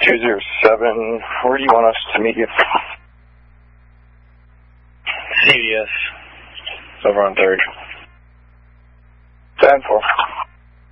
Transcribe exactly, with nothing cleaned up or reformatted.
two zero seven, where do you want us to meet you? C V S. Over on third. ten four.